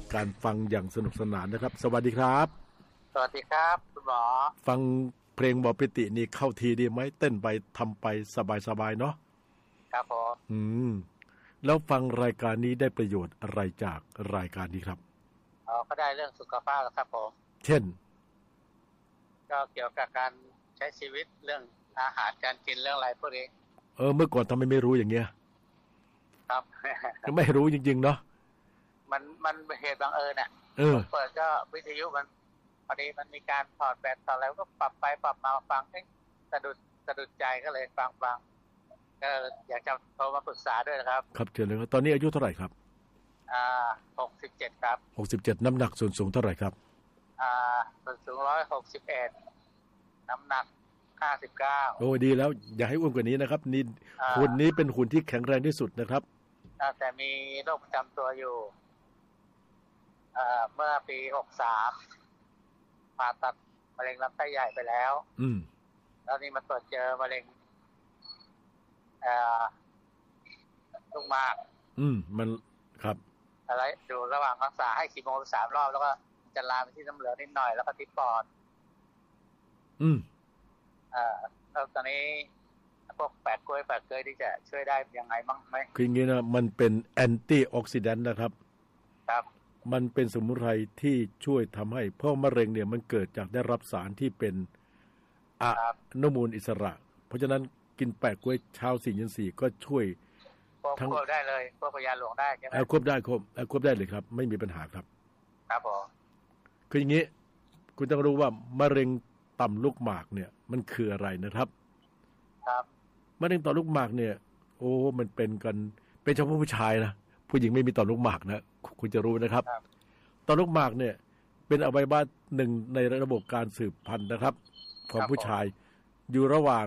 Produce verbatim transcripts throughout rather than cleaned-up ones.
การฟังอย่างสนุกสนานนะครับสวัสดีครับสวัสดีครับคุณหมอฟังเพลงบอปิตินี่เข้าทีดีไหมเต้นไปทำไปสบายๆเนาะครับผมอืมแล้วฟังรายการนี้ได้ประโยชน์อะไรจากรายการนี้ครับอ๋อก็ได้เรื่องสุขภาพแล้วครับผมเช่นก็เกี่ยวกับการใช้ชีวิตเรื่องอาหารการกินเรื่องอะไรพวกนี้เออเมื่อก่อนทำไมไม่รู้อย่างเงี้ยครับก็ไม่รู้จริงๆเนาะมันมันเหตุบังเอิญอ่ะเออเปิดก็วิทยุมันพอดีมันมีการถอดแบตถอดแล้วก็ปรับไปปรับมาฟังเอ๊ะสะดุดสะดุดใจก็เลยฟังฟังก็อยากจะโทรมาปรึกษาด้วยนะครับครับเชิญเลยตอนนี้อายุเท่าไหร่ครับอ่าหกสิบเจ็ดครับหกสิบเจ็ดน้ำหนักส่วนสูงเท่าไหร่ครับอ่าส่วนสูงร้อยหกสิบเอ็ดน้ำหนักห้าสิบเก้าโอ้ดีแล้วอย่าให้อ้วนกว่านี้นะครับนี่หุ่นนี้เป็นหุ่นที่แข็งแรงที่สุดนะครับแต่มีโรคประจำตัวอยู่เอ่อเมื่อปีหกสามผ่าตัดมะเร็งลำไส้ใหญ่ไปแล้วอืมแล้วนี่มาตรวจเจอมะเร็งเอ่อลูกหมากอืมมันครับอะไรดูระหว่างรักษาให้คีโมไปสามรอบแล้วก็จะลามไปที่น้ำเหลืองนิดหน่อยแล้วก็ที่ปอดอืมเอ่อแล้วตอนนี้พวกแปดกล้วยแปดเกยที่จะช่วยได้ยังไงบ้างไหมคืออย่างนี้นะมันเป็นแอนตี้ออกซิแดนต์นะครับครับมันเป็นสมุนไพรที่ช่วยทำให้เพราะมะเร็งเนี่ยมันเกิดจากได้รับสารที่เป็นอะอนุมูลอิสระเพราะฉะนั้นกินแปดกล้วยเช้าสี่เย็นสี่ก็ช่วยทั้งควบได้เลยควบพยาหลวงได้ใช่ไหมควบได้ควบควบได้เลยครับไม่มีปัญหาครับครับผมคืออย่างนี้คุณต้องรู้ว่ามะเร็งต่อมลูกหมากเนี่ยมันคืออะไรนะครับครับมะเร็งต่อมลูกหมากเนี่ยโอ้มันเป็นกันเป็นเฉพาะผู้ชายนะผู้หญิงไม่มีต่อมลูกหมากนะคุณจะรู้นะครับต่อมลูกหมากเนี่ยเป็นอวัยวะหนึ่งในระบบการสืบพันธุ์นะครับของผู้ชายอยู่ระหว่าง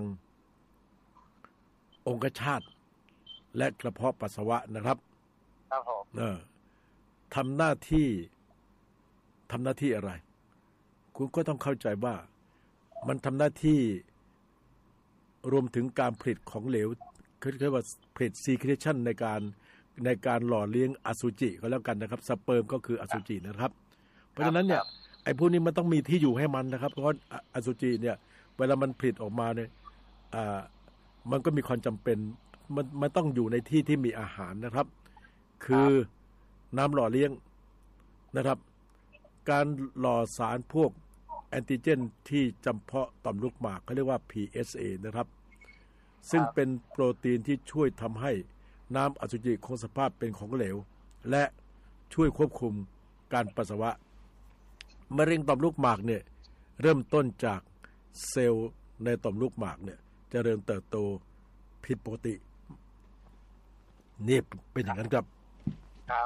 องคชาตและกระเพาะปัสสาวะนะครับครับผมเออทำหน้าที่ทำหน้าที่อะไรคุณก็ต้องเข้าใจว่ามันทำหน้าที่รวมถึงการผลิตของเหลวคือเรียกว่าผลิตซีเครชันในการในการหล่อเลี้ยงอสุจิก็แล้วกันนะครับสเปิร์มก็คืออสุจินะครับเพราะฉะนั้นเนี่ยไอ้พวกนี้มันต้องมีที่อยู่ให้มันนะครับเพราะอสุจิเนี่ยเวลามันผลิตออกมาเนี่ยอ่ามันก็มีความจำเป็นมันมันต้องอยู่ในที่ที่มีอาหารนะครับคือน้ำหล่อเลี้ยงนะครับการหล่อสารพวกแอนติเจนที่จำเพาะต่อมลูกหมากเขาเรียกว่า พี เอส เอ นะครับซึ่งเป็นโปรตีนที่ช่วยทำให้น้ำอสุจิคงสภาพเป็นของเหลวและช่วยควบคุมการปัสสาวะมะเร็งต่อมลูกหมากเนี่ยเริ่มต้นจากเซลล์ในต่อมลูกหมากเนี่ยเจริญเติบโตผิดปกตินี่เป็นอย่างนั้นครับครับ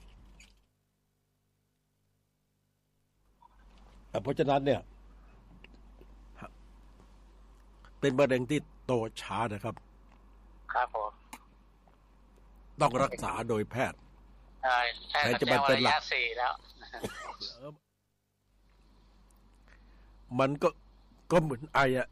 เพราะฉะนั้นเนี่ยเป็นมะเร็งที่โตช้านะครับครับผมต้องรักษาโดยแพทย์ใช่ใช่จะเป็นระยะสี่แล้วมันก็ก็เหมือนไออะ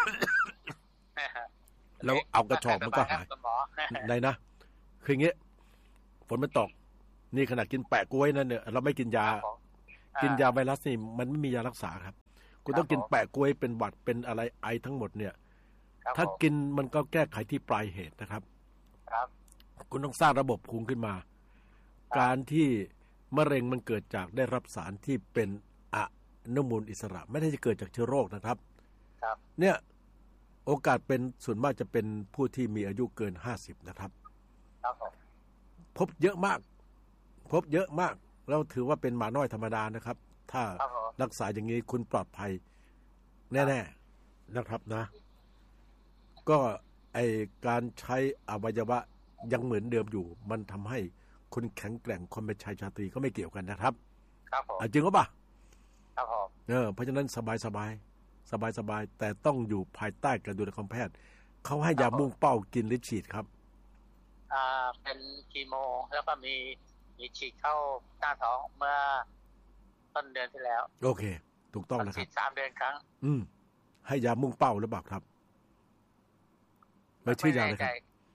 แล้วเอากระชอกมันก็หายในนะคืออย่างเงี้ยฝนมันตกนี่ขนาดกินแปะกล้วยนั่นเนี่ยเราไม่กินยากินยาไวรัสนี่มันไม่มียารักษาครับคุณต้องกินแปะกล้วยเป็นหวัดเป็นอะไรไอทั้งหมดเนี่ยถ้ากินมันก็แก้ไขที่ปลายเหตุนะครับคุณต้องสร้างระบบภูมิขึ้นมาการที่มะเร็งมันเกิดจากได้รับสารที่เป็นอะอนุมูลอิสระไม่ได้จะเกิดจากเชื้อโรคนะครับเนี่ยโอกาสเป็นส่วนมากจะเป็นผู้ที่มีอายุเกินห้าสิบนะครับพบเยอะมากพบเยอะมากเราถือว่าเป็นหมาน้อยธรรมดานะครับถ้ารักษาอย่างนี้คุณปลอดภัยแน่ๆนะครับนะก็ไอการใช้อวัยวะยังเหมือนเดิมอยู่มันทำให้คุณแข็งแกร่งคนเป็นชายชาตรีก็ไม่เกี่ยวกันนะครับครับผมจริงหรือเปล่าครับผมเออเพราะฉะนั้นสบายสบายสบายสบายแต่ต้องอยู่ภายใต้การดูแลของแพทย์เขาให้ยามุ่งเป้ากินหรือฉีดครับอ่าเป็นคีโมแล้วก็มีมีฉีดเข้าหน้าท้องเมื่อต้นเดือนที่แล้วโอเคถูกต้องนะครับฉีดสามเดือนครั้งอืมให้ยามุ่งเป้าหรือเปล่าครับไม่ชื่อยาเลยครับ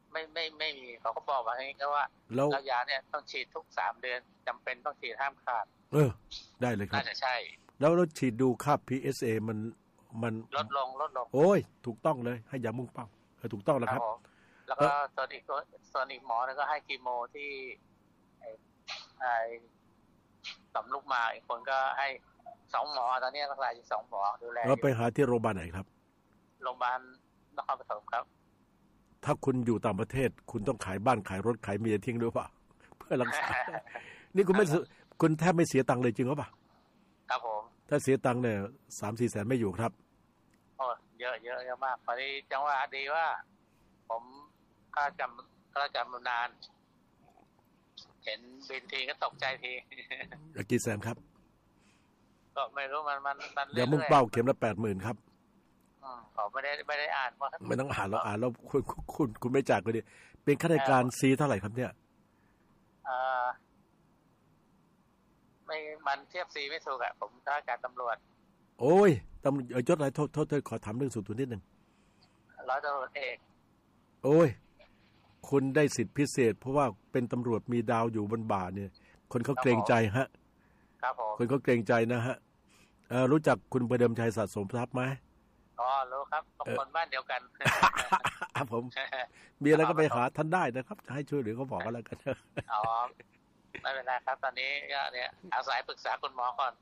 ไม่ไม่ไม่มีเขาก็บอกว่าอย่างนี้ก็ว่าแล้วยาเนี่ยต้องฉีดทุกสามเดือนจำเป็นต้องฉีดห้ามขาดเออได้เลยครับน่าจะใช่แล้วเราฉีดดูค่า พี เอส เอ มันมันลดลงลดลงโอ้ยถูกต้องเลยให้ยามุ่งเป้าเออถูกต้องแล้วครับแล้วก็ส่วนอีกส่วนอีกหมอนึงก็ให้คีโมที่ไอ้ไอ้ต่อมลูกหมากอีกคนก็ให้สองหมอตอนนี้รักษาอยู่สองหมอดูแลเราไปหาที่โรงพยาบาลไหนครับโรงพยาบาลนครปฐมครับถ้าคุณอยู่ต่างประเทศคุณต้องขายบ้านขายรถขายเมียทิ้งด้วยป่ะเพื่อรักษา นี่คุณไม่คุณแทบไม่เสียตังค์เลยจริงหรือเปล่าครับผมถ้าเสียตังค์เนี่ยสามสี่แสนไม่อยู่ครับโอ้เยอะเยอะเยอะมากพอดีจังหวะดีว่าผมข้าจำข้าจำนานเห็นบินทีก็ตกใจทีกี่แสนครับก็ไม่รู้มันมันมันเดี๋ยวมุ่งเป้าเข็มละแปดหมื่นครับอืมเขาไม่ได้ไม่ได้อ่านว่าไม่ต้องอ่านเราอ่านแล้วคุณคุณคุณไม่จ่ายก็ดีเป็นข้าราชการซีเท่าไหร่ครับเนี่ยอ่าไม่มันเทียบซีไม่ถูกอะผมข้าราชการตำรวจโอ้ยตำรวจยศอะไรโทษโทษโทษขอถามเรื่องส่วนตัวนิดนึงร้อยตำรวจเอกโอ้ยคุณได้สิทธิพิเศษเพราะว่าเป็นตำรวจมีดาวอยู่บนบ่าเนี่ยคนเขาเกรงใจฮะครับผมคนเขาเกรงใจนะฮะรู้จักคุณประเดิมชัยสะสมทรัพย์ไหมอ๋อรู้ครับคนบ้านเดียวกันครับผมมีอะไรก็ไปหาท่านได้นะครับจะให้ช่วยเหลือเขาบอกกันแล้วกันอ๋อไม่เป็นไรครับตอนนี้ก็เนี่ยอาศัยปรึกษาคุณหมอก่อน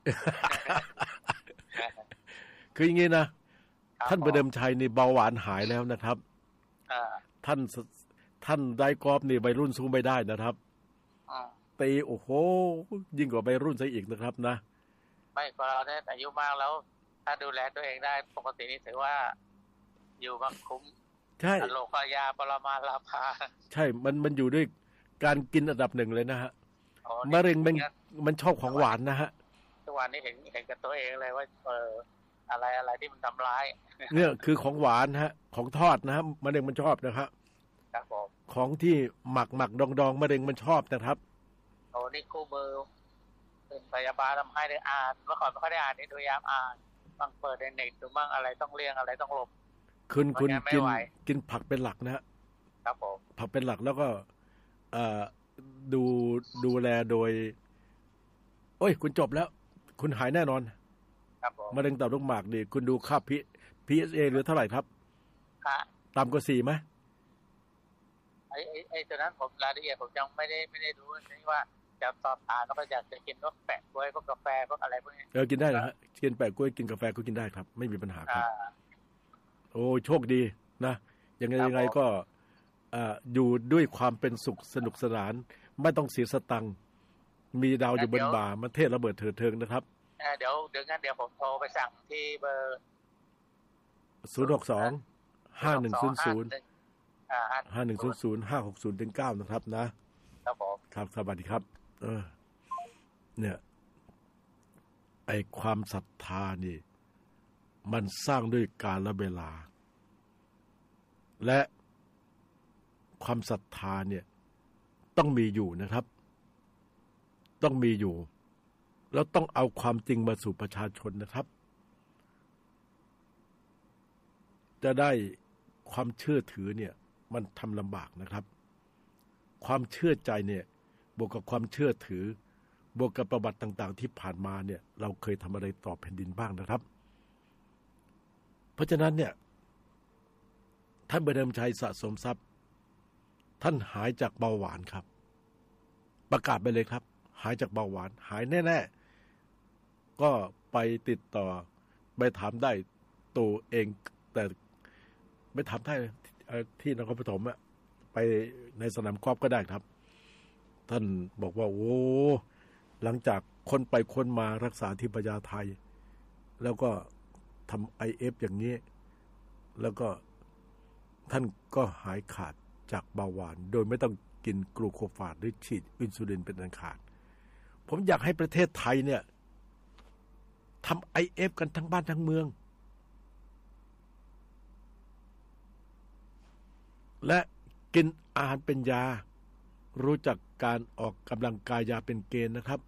คืออย่างงี้นะท่านประเดิมชัยนี่เบาหวานหายแล้วนะครับท่านท่านได้กอล์ฟนี่วัยรุ่นสู้ไม่ได้นะครับตีโอ้โหยิ่งกว่าวัยรุ่นซะอีกนะครับนะไม่พอเราเนี่ยอายุมากแล้วถ้าดูแลตัวเองได้ปกตินี่ถือว่าอยู่มาคุ้มใช่โลกยาปรมาลาภาใช่มันมันอยู่ด้วยการกินอันดับหนึ่งเลยนะฮะมะเร็งมันมันชอบของหวานนะฮะทุกวันนี้เห็นเห็นกับตัวเองเลยว่าเอออะไรอะไรที่มันทำร้ายเนี่ยคือของหวานฮะของทอดนะฮะมะเร็งมันชอบนะครับครับผมของที่หมักหมักดองดองมะเร็งมันชอบนะครับโอ้นี่คู่มือเป็นพยาบาลทำให้ได้อ่านเมื่อก่อนไม่ค่อยได้อ่านนี่พยายามอ่านบางเปิดในเน็ตดูบ้างอะไรต้องเลี่ยงอะไรต้องหลบคุณคุณกินกินผักเป็นหลักนะฮะครับผมผักเป็นหลักแล้วก็เอ่อดูดูแลโดยโอ้ยคุณจบแล้วคุณหายแน่นอนครับผมมะเร็งต่อมลูกหมากนี่คุณดูค่าพีพีเอสเอเหลือเท่าไหร่ครับค่ะต่ำกว่าสี่ไหมไอ้ไอ้ไอ้ตัวนั้นผมรายละเอียดผมยังไม่ได้ไม่ได้รู้นี่ว่าจะสอบถามแล้วก็อยากจะกินพวกแปะกล้วยพวกกาแฟพวกอะไรพวกนี้เออกินได้นะฮะกินแปะกล้วยกินกาแฟก็กินได้ครับไม่มีปัญหาครับโอ้โชคดีนะยังไงยังไงก็อยู่ด้วยความเป็นสุขสนุกสนานไม่ต้องเสียสตังค์มีดาวอยู่บนบ่ามันเทศระเบิดเถิดเทิงนะครับเดี๋ยวเดี๋ยวงั้นเดี๋ยวผมโทรไปสั่งที่เบอร์ศูนย์หกสองห้าหนึ่งศูนย์ศูนย์ห้าหนึ่งศูนย์ศูนย์ห้าหกศูนย์ถึงเก้านะครับนะครับผมครับสวัสดีครับเออเนี่ยไอความศรัทธานี่มันสร้างด้วยกาลเวลาและความศรัทธาเนี่ยต้องมีอยู่นะครับต้องมีอยู่แล้วต้องเอาความจริงมาสู่ประชาชนนะครับจะได้ความเชื่อถือเนี่ยมันทำลำบากนะครับความเชื่อใจเนี่ยบวกกับความเชื่อถือบวกกับประวัติต่างๆที่ผ่านมาเนี่ยเราเคยทำอะไรต่อแผ่นดินบ้างนะครับเพราะฉะนั้นเนี่ยท่านประเดิมชัยสะสมทรัพย์ท่านหายจากเบาหวานครับประกาศไปเลยครับหายจากเบาหวานหายแน่ๆก็ไปติดต่อไปถามได้ตัวเองแต่ไม่ถามได้ที่นครปฐมอะไปในสนามกอล์ฟก็ได้ครับท่านบอกว่าโอ้หลังจากคนไปคนมารักษาที่พญาไทแล้วก็ทำไอเอฟอย่างนี้แล้วก็ท่านก็หายขาดจากเบาหวานโดยไม่ต้องกินกลูโคฟาจหรือฉีดอินซูลินเป็นอันขาดผมอยากให้ประเทศไทยเนี่ยทำไอเอฟกันทั้งบ้านทั้งเมืองและกินอาหารเป็นยารู้จักการออกกำลังกายยาเป็นเกณฑ์นะครับ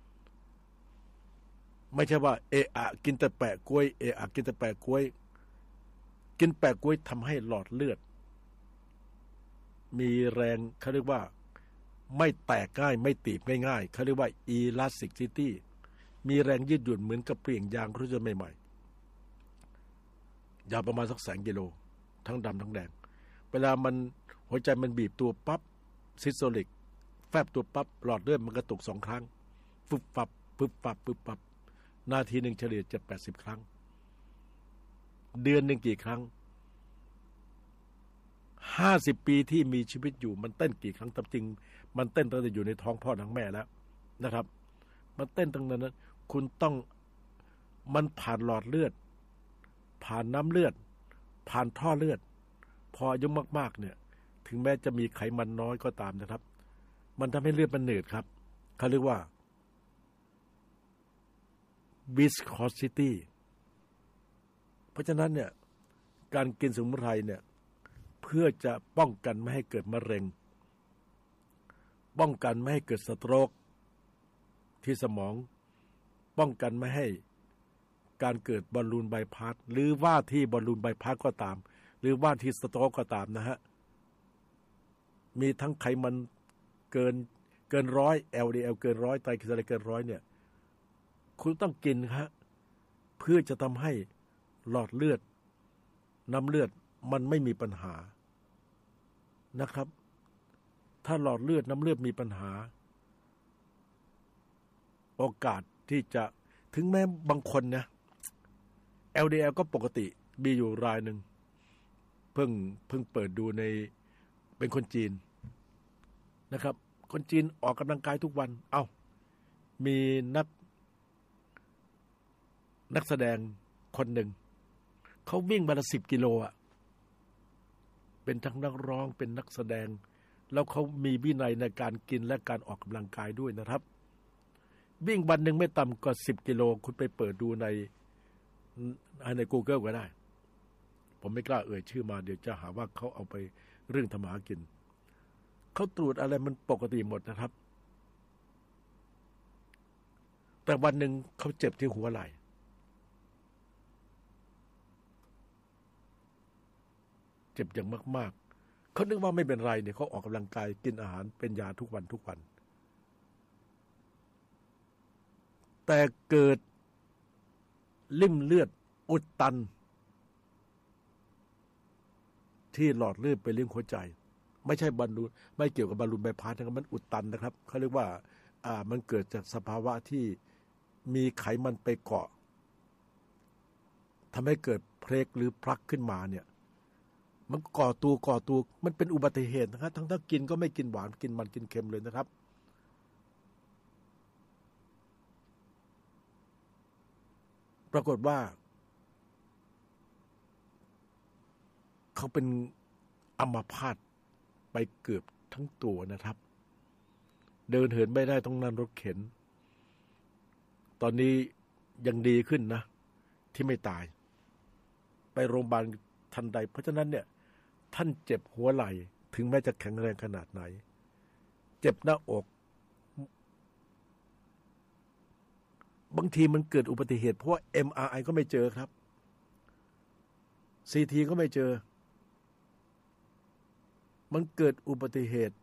ไม่ใช่ว่าเอะอะกินแต่แปะกล้วยเอะอะกินแต่แปะกล้วยกินแปะกล้วยทำให้หลอดเลือดมีแรงเขาเรียกว่าไม่แตกง่ายไม่ตีบง่ายๆเขาเรียกว่า elasticity มีแรงยืดหยุ่นเหมือนกับเปลี่ยนยางรถยนต์ใหม่ๆยาวประมาณสักแสนกิโลทั้งดำทั้งแดงเวลามันหัวใจมันบีบตัวปั๊บซิสโตลิกแฟบตัวปั๊บหลอดเลือดมันกระตุกสองครั้งฟึบฟับฟึบฟับฟึบฟับนาทีหนึ่งเฉลี่ยเจ็ดแปดสิบครั้งเดือนหนึ่งกี่ครั้งห้าสิบปีที่มีชีวิตอยู่มันเต้นกี่ครั้งตามจริงมันเต้นตั้งแต่อยู่ในท้องพ่อท้องแม่แล้วนะครับมันเต้นตั้งแต่นั้นคุณต้องมันผ่านหลอดเลือดผ่านน้ำเลือดผ่านท่อเลือดพออายุมากๆเนี่ยถึงแม้จะมีไขมันน้อยก็ตามนะครับมันทำให้เลือดมันหนืดครับเขาเรียกว่า viscosity เพราะฉะนั้นเนี่ยการกินสมุนไพรเนี่ยเพื่อจะป้องกันไม่ให้เกิดมะเร็งป้องกันไม่ให้เกิดสโตรกที่สมองป้องกันไม่ให้การเกิดบอลลูนไบพาสหรือว่าที่บอลลูนไบพาสก็ตามหรือว่าที่สโตรกก็ตามนะฮะมีทั้งไขมันเกินเกินร้อย แอล ดี แอล เกินร้อยไตรกลีเซอไรด์เกินร้อยเนี่ยคุณต้องกินฮะเพื่อจะทำให้หลอดเลือดน้ำเลือดมันไม่มีปัญหานะครับถ้าหลอดเลือดน้ำเลือดมีปัญหาโอกาสที่จะถึงแม้บางคนนะ แอล ดี แอล ก็ปกติมีอยู่รายหนึ่งเพิ่งเพิ่งเปิดดูในเป็นคนจีนนะครับคนจีนออกกำลังกายทุกวันเอ้ามีนักนักแสดงคนหนึ่งเขาวิ่งมาละสิบกิโลอ่ะเป็นทั้งนักร้องเป็นนักแสดงแล้วเขามีวินัยในการกินและการออกกำลังกายด้วยนะครับวิ่งวันหนึ่งไม่ต่ำกว่าสิบกิโลคุณไปเปิดดูในใน Google ก็ได้ผมไม่กล้าเอ่ยชื่อมาเดี๋ยวจะหาว่าเขาเอาไปเรื่องทำมาหากินเขาตรวจอะไรมันปกติหมดนะครับแต่วันหนึ่งเขาเจ็บที่หัวไหล่เจ็บอย่างมากๆเขานึกว่าไม่เป็นไรเนี่ยเขาออกกำลังกายกินอาหารเป็นยาทุกวันทุกวันแต่เกิดลิ่มเลือดอุดตันที่หลอดเลือดไปเลี้ยงหัวใจไม่ใช่บอลลูนไม่เกี่ยวกับบอลลูนไบพาสนะครับมันอุดตันนะครับเขาเรียกว่าอ่ามันเกิดจากสภาวะที่มีไขมันไปเกาะทำให้เกิดเพลกหรือพลักขึ้นมาเนี่ยมันก่อตัวก่อตัวมันเป็นอุบัติเหตุนะครับทั้งถ้ากินก็ไม่กินหวานกินมันกินเค็มเลยนะครับปรากฏว่าเขาเป็นอัมพาตไปเกือบทั้งตัวนะครับเดินเหินไม่ได้ต้องนั่งรถเข็นตอนนี้ยังดีขึ้นนะที่ไม่ตายไปโรงพยาบาลทันใดเพราะฉะนั้นเนี่ยท่านเจ็บหัวไหล่ถึงแม้จะแข็งแรงขนาดไหนเจ็บหน้าอกบางทีมันเกิดอุบัติเหตุเพราะว่า เอ็ม อาร์ ไอ ก็ไม่เจอครับ ซี ที ก็ไม่เจอมันเกิดอุบัติเหตุ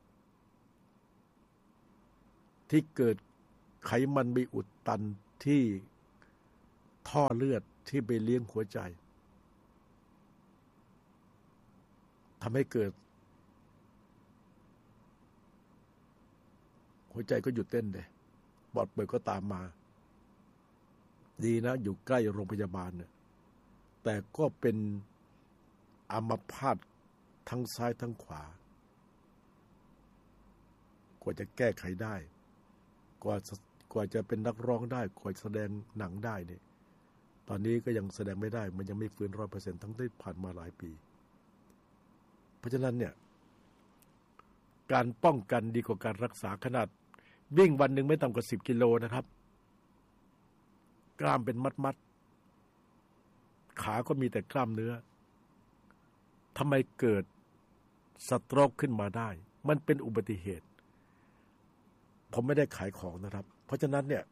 ที่เกิดไขมันมีอุดตันที่ท่อเลือดที่ไปเลี้ยงหัวใจทำให้เกิดหัวใจก็หยุดเต้นเลยปอดเปิดก็ตามมาดีนะอยู่ใกล้โรงพยาบาลเนี่ยแต่ก็เป็นอัมพาตทั้งซ้ายทั้งขวากว่าจะแก้ไขได้กว่ากว่าจะเป็นนักร้องได้กว่าแสดงหนังได้เนี่ยตอนนี้ก็ยังแสดงไม่ได้มันยังไม่ฟื้นร้อยเปอร์เซ็นต์ทั้งที่ผ่านมาหลายปีเพราะฉะนั้นเนี่ยการป้องกันดีกว่าการรักษาขนาดวิ่งวันหนึ่งไม่ต่ำกว่าสิบกิโลนะครับกล้ามเป็นมัดๆขาก็มีแต่กล้ามเนื้อทำไมเกิดสโตรกขึ้นมาได้มันเป็นอุบัติเหตุผมไม่ได้ขายของนะครับเพราะฉะนั้นเนี่ย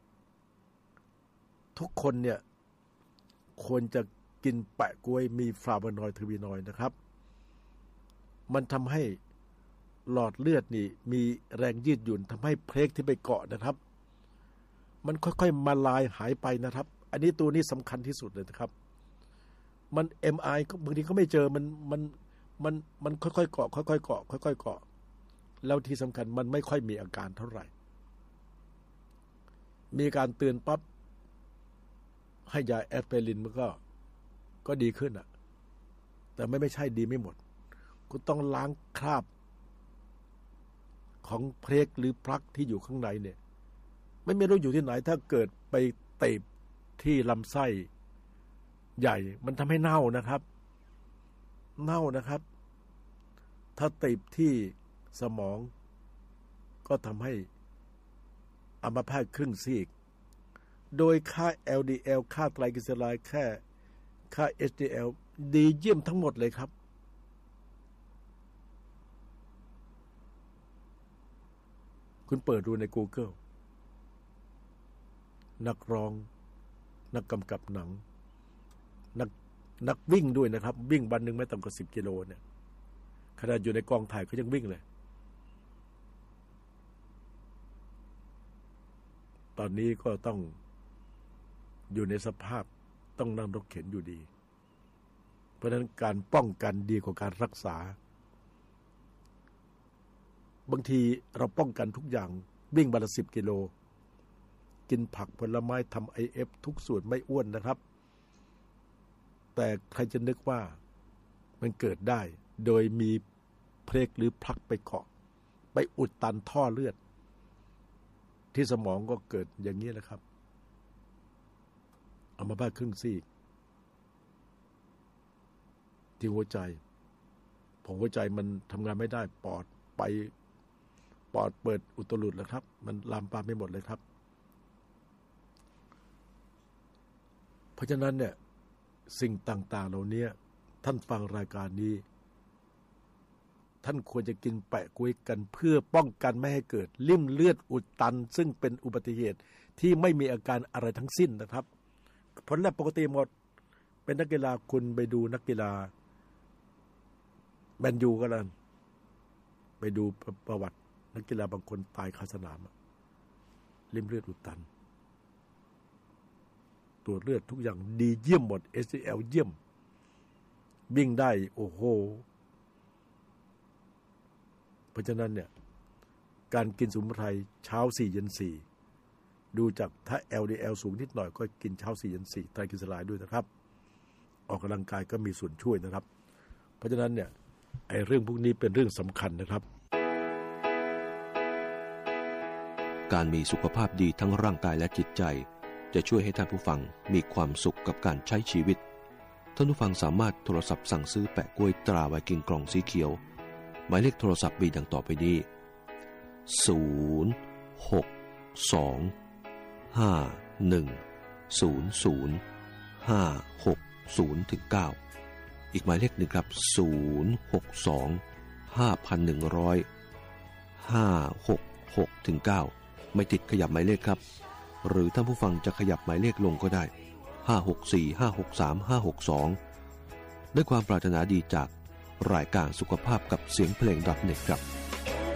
ทุกคนเนี่ยควรจะกินแปะกล้วยมีฟลาโวนอยด์เทอร์บีนอยด์นะครับมันทำให้หลอดเลือดนี่มีแรงยืดหยุ่นทำให้เพลกที่ไปเกาะนะครับมันค่อยๆมาลายหายไปนะครับอันนี้ตัวนี้สำคัญที่สุดเลยนะครับมัน เอ็ม ไอ ก็บางทีเขาไม่เจอมันมันมันมันค่อยๆเกาะค่อยๆเกาะค่อยๆเกาะแล้วที่สำคัญมันไม่ค่อยมีอาการเท่าไหร่มีการเตือนปั๊บให้ยาแอสไพรินมันก็ก็ดีขึ้นอ่ะแต่ไม่ไม่ใช่ดีไม่หมดคุณต้องล้างคราบของเพลกหรือพลักที่อยู่ข้างในเนี่ยไม่ไม่รู้อยู่ที่ไหนถ้าเกิดไปตีบที่ลำไส้ใหญ่มันทำให้เน่านะครับเน่านะครับถ้าตีบที่สมองก็ทำให้อัมพาตครึ่งซีกโดยค่า แอล ดี แอล ค่าไตรกลีเซอไรด์แค่ค่า เอช ดี แอล ดีเยี่ยมทั้งหมดเลยครับคุณเปิดดูใน Google นักร้องนักกำกับหนังนักนักวิ่งด้วยนะครับวิ่งวันหนึ่งไม่ต่ำกว่าสิบกิโลเนี่ยขณะอยู่ในกองถ่ายเขายังวิ่งเลยตอนนี้ก็ต้องอยู่ในสภาพต้องนั่งรถเข็นอยู่ดีเพราะฉะนั้นการป้องกันดีกว่าการรักษาบางทีเราป้องกันทุกอย่างวิ่งวันละสิบกิโลกินผักผลไม้ทำ ไอ เอฟ ทุกส่วนไม่อ้วนนะครับแต่ใครจะนึกว่ามันเกิดได้โดยมีเพลกหรือพลักไปเกาะไปอุดตันท่อเลือดที่สมองก็เกิดอย่างนี้แหละครับอัมพาตครึ่งซีกที่หัวใจพอหัวใจมันทำงานไม่ได้ปอดไปปอดเปิดอุตรุดแล้วครับมันลามปามไปหมดเลยครับเพราะฉะนั้นเนี่ยสิ่งต่างๆเหล่านี้ท่านฟังรายการนี้ท่านควรจะกินแปะก๊วยกันเพื่อป้องกันไม่ให้เกิดลิ่มเลือดอุดตันซึ่งเป็นอุบัติเหตุที่ไม่มีอาการอะไรทั้งสิ้นนะครับผลแลบปกติหมดเป็นนักกีฬาคุณไปดูนักกีฬาแมนยูก็แล้วไปดูประวัตินักกีฬาบางคนตายคาสนามลิ่มเลือดอุดตันตรวจเลือดทุกอย่างดีเยี่ยมหมด เอส ดี แอล เยี่ยมวิ่งได้โอ้โหเพราะฉะนั้นเนี่ยการกินสมุนไพรเช้าสี่เย็นสี่ดูจากถ้า แอล ดี แอล สูงนิดหน่อยก็กินเช้าสี่เย็นสี่ไตรกลีเซอไรด์ด้วยนะครับออกกำลังกายก็มีส่วนช่วยนะครับเพราะฉะนั้นเนี่ยไอ้เรื่องพวกนี้เป็นเรื่องสำคัญนะครับการมีสุขภาพดีทั้งร่างกายและจิตใจจะช่วยให้ท่านผู้ฟังมีความสุขกับการใช้ชีวิตท่านผู้ฟังสามารถโทรศัพท์สั่งซื้อแปะกล้วยตราไวกิ้งกล่องสีเขียวหมายเลขโทรศัพท์มีดังต่อไปนี้ศูนย์ หก สอง ห้า หนึ่ง ศูนย์ ศูนย์ ห้า หก ศูนย์ ถึง เก้าอีกหมายเลขหนึ่งครับศูนย์ หก สอง ห้า หนึ่ง ศูนย์ ห้า หก หก ถึง เก้าไม่ติดขยับหมายเลขครับหรือท่านผู้ฟังจะขยับหมายเลขลงก็ได้ห้า หก สี่ ห้า หก สาม ห้า หก สองด้วยความปรารถนาดีจากรายการสุขภาพกับเสียงเพลง .เน็ต ครับ